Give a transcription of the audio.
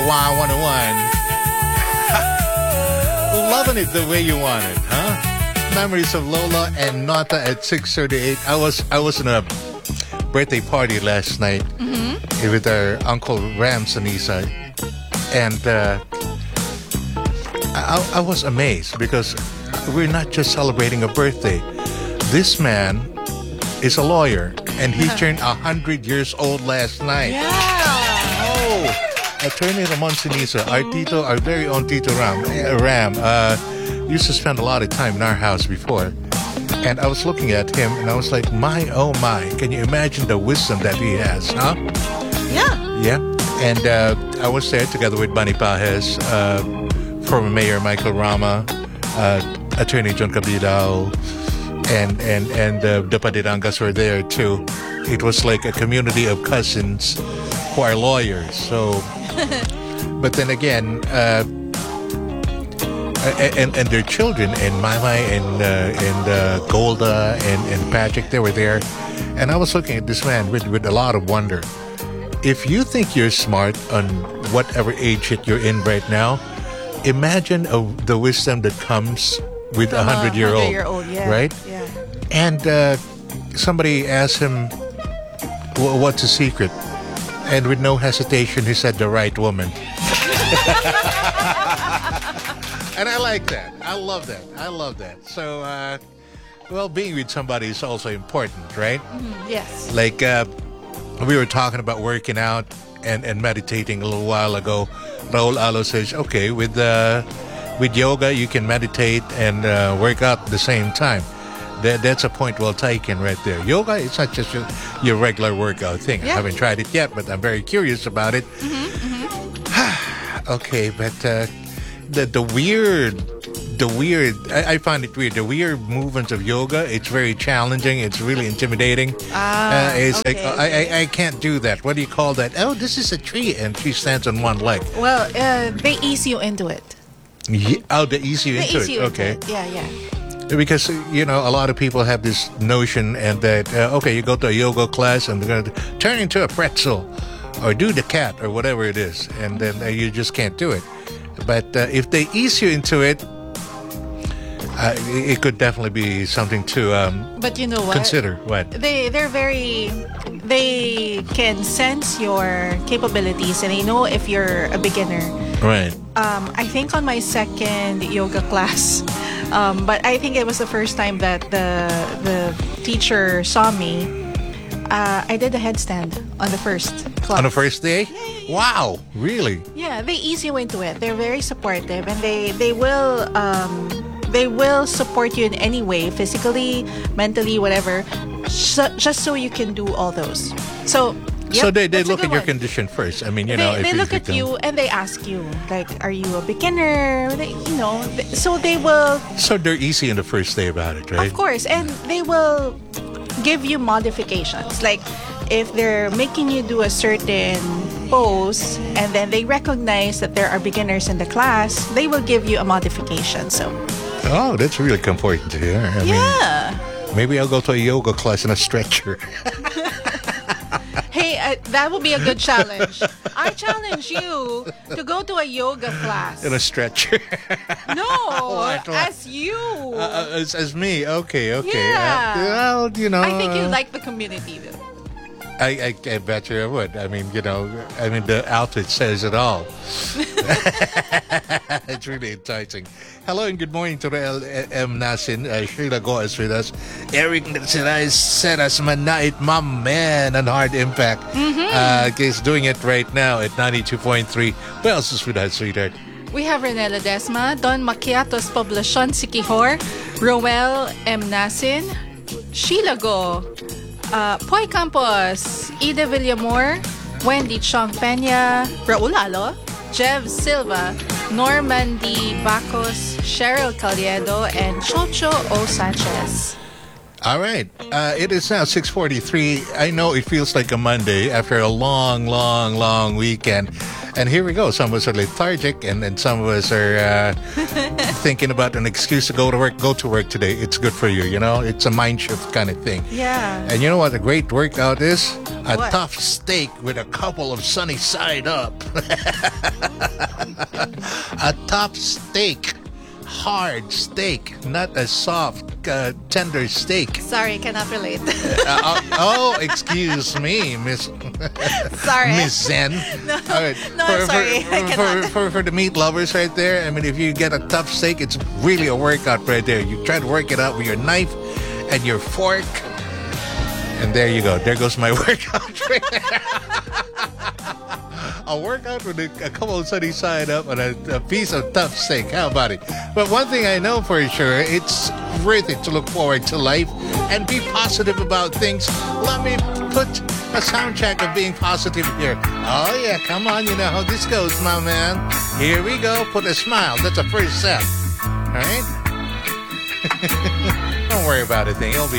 Wow 101. Loving it the way you want it, huh? Memories of Lola and Nota at 6:38. I was in a birthday party last night with our Uncle Ram Sanisa. And I was amazed because we're not just celebrating a birthday. This man is a lawyer, and he turned 100 years old last night. Yeah. Oh, Attorney Ramon Sinisa, our very own Tito Ram, used to spend a lot of time in our house before. And I was looking at him, and I was like, my, oh my, can you imagine the wisdom that he has, huh? Yeah. Yeah. And I was there together with Bani Pajes, former Mayor Michael Rama, Attorney John Cabidao, and the Padirangas were there too. It was like a community of cousins who are lawyers. So, but then again, and their children, and Mama and Golda and Patrick, they were there. And I was looking at this man with a lot of wonder. If you think you're smart on whatever age that you're in right now, imagine the wisdom that comes with a 100-year-old, yeah. right? Yeah. And somebody asked him, what's the secret? And with no hesitation, he said, the right woman. And I like that. I love that. So, well, being with somebody is also important, right? Yes. Like, we were talking about working out and meditating a little while ago. Raul Alo says, okay, with yoga, you can meditate and work out at the same time. That's a point well taken right there. Yoga is not just your regular workout thing. Yeah. I haven't tried it yet, but I'm very curious about it. Okay, but the weird, I find it weird. The weird movements of yoga, it's very challenging. It's really intimidating. It's okay. like, I can't do that. What do you call that? Oh, this is a tree, and she stands on one leg. Well, they ease you into it. Yeah, they ease you into it. Okay. Yeah. Because, a lot of people have this notion and that, okay, you go to a yoga class and they're going to turn into a pretzel or do the cat or whatever it is. And then you just can't do it. But if they ease you into it, it could definitely be something to but you know what? Consider. What? They can sense your capabilities and they know if you're a beginner. Right. I think on my second yoga class, but I think it was the first time that the teacher saw me. I did a headstand on the first class. On the first day? Yeah. Wow, really? Yeah, they ease you into it. They're very supportive, and they will support you in any way, physically, mentally, whatever, just so you can do all those. So. Yep, so they look at your one. condition first. I mean, they look at you and they ask you, like, are you a beginner? So they will. So they're easy on the first day about it, right? Of course, and they will give you modifications. Like, if they're making you do a certain pose and then they recognize that there are beginners in the class, they will give you a modification. So. Oh, that's really comforting to hear. I mean, maybe I'll go to a yoga class in a stretcher. Hey, that would be a good challenge. I challenge you to go to a yoga class. In a stretcher. No, What? as you. As me. Okay. Yeah. Well, I think you like the community, though. I bet you I would. I mean, the outfit says it all. It's really enticing. Hello and good morning to Rael M. Nasin. Sheila Go is with us. Eric Seras Manait, my man, on Hard Impact. He's doing it right now at 92.3. Who else is with us, sweetheart? We have Rene Ledesma, Don Maquiatos Poblacion Siquijor, Roel M. Nasin, Sheila Go, Poy Campos, Ida Villamor, Wendy Chong Peña, Raul Alo, Jev Silva, Norman D. Bacos, Cheryl Caliedo, and Chocho O. Sanchez. All right. It is now 6:43. I know it feels like a Monday after a long weekend. And here we go. Some of us are lethargic, and some of us are thinking about an excuse to go to work. Go to work today. It's good for you, you know? It's a mind shift kind of thing. Yeah. And you know what a great workout is? A What? tough steak with a couple of sunny side up. A tough steak. Hard steak, not a soft, tender steak. Sorry, cannot relate. Excuse me, Miss Sorry. Miss Zen. No, All right. no, I'm sorry. I cannot. For the meat lovers right there, I mean, if you get a tough steak, it's really a workout right there. You try to work it out with your knife and your fork, and there you go. There goes my workout right there. A workout with a couple of sunny side up and a piece of tough steak. How about it? But one thing I know for sure, it's worth it to look forward to life and be positive about things. Let me put a sound check of being positive here. Oh yeah, come on, you know how this goes, my man. Here we go. Put a smile. That's the first step. All right? Don't worry about a thing. It'll be